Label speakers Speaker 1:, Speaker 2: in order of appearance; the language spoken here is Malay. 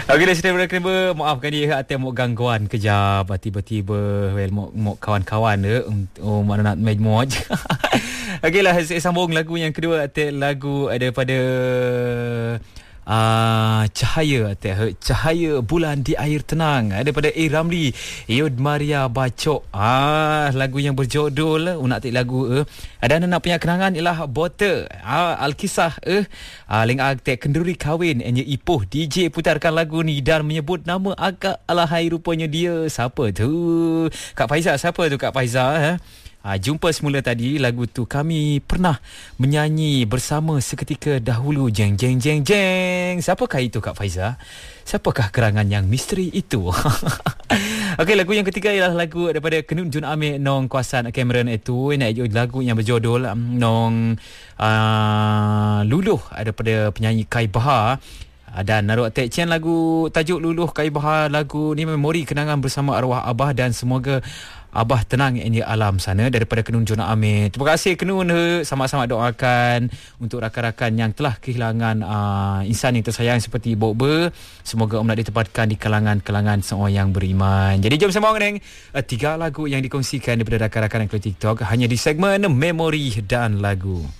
Speaker 1: Okey dah cerita berkena maafkan dia atas mau gangguan kejap tiba-tiba mau kawan-kawan dia mana nak main moj. Okeylah saya sambung lagu yang kedua atas lagu daripada Cahaya Bulan di Air Tenang daripada A. Ramli, Yud Maria Bacok. Lagu yang berjudul nak tik lagu dan nak punya kenangan ialah Botol. Alkisah ling akte kenduri kahwin enya ipoh DJ putarkan lagu ni dan menyebut nama agak alahai rupanya dia. Siapa tu? Kak Faizah. Siapa tu Kak Faizah? Jumpa semula tadi lagu tu kami pernah menyanyi bersama seketika dahulu. Jeng jeng jeng jeng. Siapakah itu Kak Faizah? Siapakah kerangan yang misteri itu? Okey, lagu yang ketiga ialah lagu daripada Kenun Jun Amir nong kuasaan Cameron itu. Lagu yang berjudul nong Luluh daripada penyanyi Kai Bahar. Dan naruh tekcian lagu tajuk Luluh Kai Bahar. Lagu ni memori kenangan bersama arwah Abah dan semoga Abah tenang di alam sana daripada Kenun Juna Amir. Terima kasih Kenun, sama-sama doakan untuk rakan-rakan yang telah kehilangan insan yang tersayang seperti Bok Ber. Semoga nak ditempatkan di kalangan-kalangan seorang yang beriman. Jadi jom sembang dengan 3 lagu yang dikongsikan daripada rakan-rakan yang keluar TikTok hanya di segmen Memori dan Lagu.